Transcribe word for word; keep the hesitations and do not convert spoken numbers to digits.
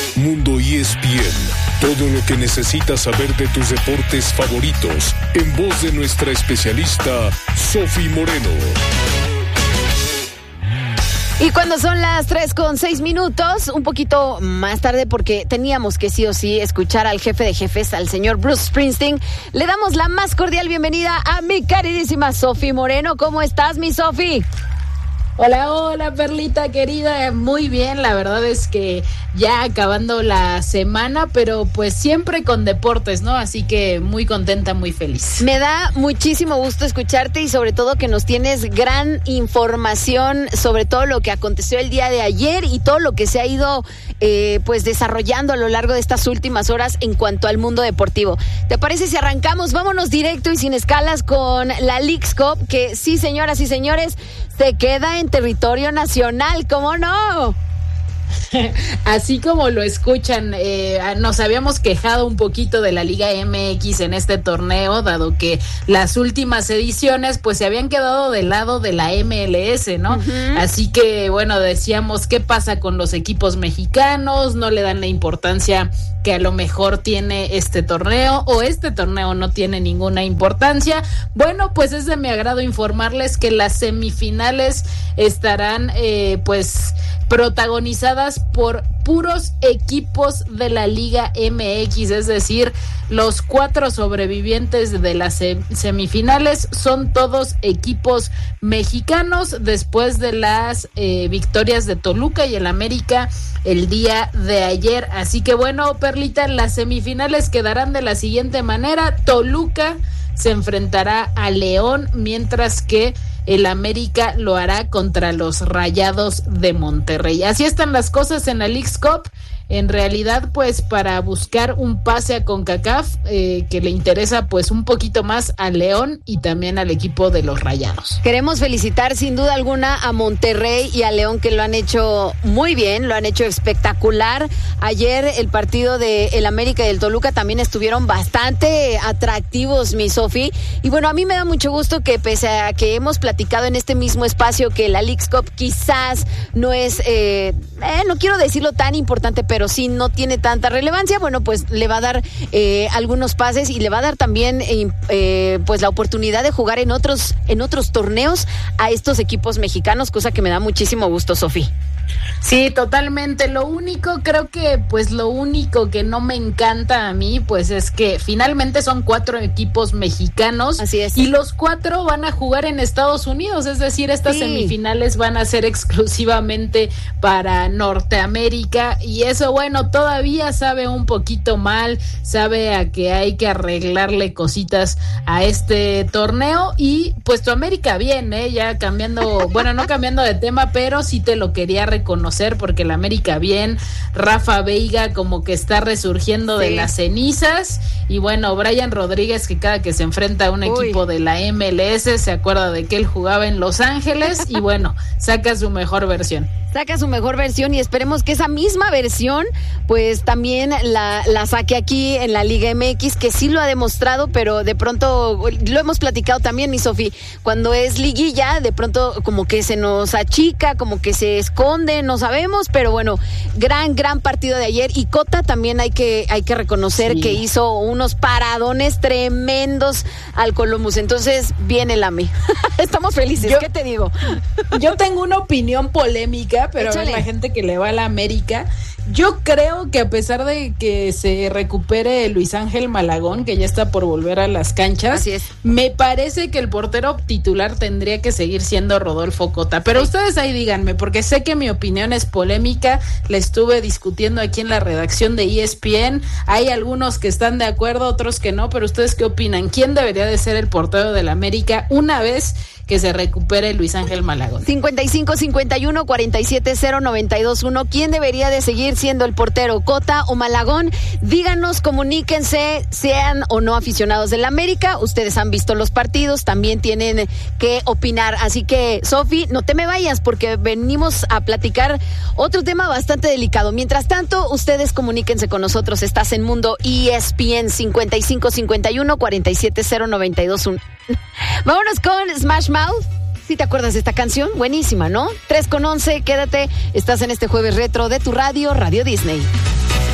Mundo E S P N. Todo lo que necesitas saber de tus deportes favoritos, en voz de nuestra especialista, Sofi Moreno. Y cuando son las tres con seis minutos, un poquito más tarde, porque teníamos que sí o sí escuchar al jefe de jefes, al señor Bruce Springsteen, le damos la más cordial bienvenida a mi queridísima Sofi Moreno. ¿Cómo estás, mi Sofi? Hola, hola, Perlita querida, muy bien, la verdad es que ya acabando la semana, pero pues siempre con deportes, ¿no? Así que muy contenta, muy feliz. Me da muchísimo gusto escucharte y sobre todo que nos tienes gran información sobre todo lo que aconteció el día de ayer y todo lo que se ha ido eh, pues desarrollando a lo largo de estas últimas horas en cuanto al mundo deportivo. ¿Te parece si arrancamos? Vámonos directo y sin escalas con la Leagues Cup, que sí, señoras y señores, se queda en territorio nacional, ¿cómo no? Así como lo escuchan, eh, nos habíamos quejado un poquito de la Liga M X en este torneo, dado que las últimas ediciones pues se habían quedado del lado de la M L S, ¿no? Uh-huh. Así que bueno, decíamos, ¿qué pasa con los equipos mexicanos? No le dan la importancia que a lo mejor tiene este torneo, o este torneo no tiene ninguna importancia. Bueno, pues es de mi agrado informarles que las semifinales estarán eh, pues protagonizadas por puros equipos de la Liga M X, es decir, los cuatro sobrevivientes de las semifinales son todos equipos mexicanos después de las eh, victorias de Toluca y el América el día de ayer. Así que bueno, Perlita, las semifinales quedarán de la siguiente manera: Toluca se enfrentará a León, mientras que el América lo hará contra los Rayados de Monterrey. Así están las cosas en la Leagues Cup. En realidad, pues para buscar un pase a CONCACAF, eh, que le interesa pues un poquito más a León y también al equipo de los Rayados. Queremos felicitar sin duda alguna a Monterrey y a León, que lo han hecho muy bien, lo han hecho espectacular. Ayer el partido de el América y el Toluca también estuvieron bastante atractivos, mi Sofi. Y bueno, a mí me da mucho gusto que pese a que hemos platicado en este mismo espacio que la Leagues Cup quizás no es, eh, eh, no quiero decirlo tan importante, pero pero sí no tiene tanta relevancia, bueno, pues le va a dar eh, algunos pases y le va a dar también eh, eh, pues la oportunidad de jugar en otros en otros torneos a estos equipos mexicanos, cosa que me da muchísimo gusto, Sofi. Sí, totalmente. Lo único, creo que pues lo único que no me encanta a mí pues es que finalmente son cuatro equipos mexicanos. Así es. Y los cuatro van a jugar en Estados Unidos, es decir, estas sí. semifinales van a ser exclusivamente para Norteamérica, y eso bueno, todavía sabe un poquito mal, sabe a que hay que arreglarle cositas a este torneo. Y pues tu América bien, eh, ya cambiando, bueno, no cambiando de tema, pero sí te lo quería reconocer, porque el América bien, Rafa Veiga como que está resurgiendo sí. de las cenizas, y bueno, Brian Rodríguez, que cada que se enfrenta a un Uy. equipo de la M L S se acuerda de que él jugaba en Los Ángeles y bueno, saca su mejor versión. Saca su mejor versión y esperemos que esa misma versión pues también la, la saque aquí en la Liga M X, que sí lo ha demostrado, pero de pronto, lo hemos platicado también, mi Sofi, cuando es liguilla, de pronto como que se nos achica, como que se esconde, no sabemos, pero bueno, gran, gran partido de ayer. Y Cota también hay que, hay que reconocer sí. que hizo unos paradones tremendos al Columbus, entonces viene el A M E. Estamos felices, yo, ¿qué te digo? Yo tengo una opinión polémica, pero a la gente que le va a la América, yo creo que a pesar de que se recupere Luis Ángel Malagón, que ya está por volver a las canchas, Así es. me parece que el portero titular tendría que seguir siendo Rodolfo Cota, pero sí. ustedes ahí díganme, porque sé que mi opinión es polémica, la estuve discutiendo aquí en la redacción de E S P N, hay algunos que están de acuerdo, otros que no, pero ustedes qué opinan, ¿quién debería de ser el portero del América una vez que se recupere Luis Ángel Malagón? cincuenta y cinco cincuenta y uno cuarenta y siete cero noventa y dos uno. ¿Quién debería de seguir siendo el portero, Cota o Malagón? Díganos, comuníquense, sean o no aficionados del América. Ustedes han visto los partidos, también tienen que opinar. Así que, Sofi, no te me vayas porque venimos a platicar otro tema bastante delicado. Mientras tanto, ustedes comuníquense con nosotros. Estás en Mundo E S P N cincuenta y cinco cincuenta y uno cuarenta y siete cero noventa y dos uno. Vámonos con Smash Mouth. ¿Sí te acuerdas de esta canción? Buenísima, ¿no? tres con once, quédate. Estás en este jueves retro de tu radio, Radio Disney.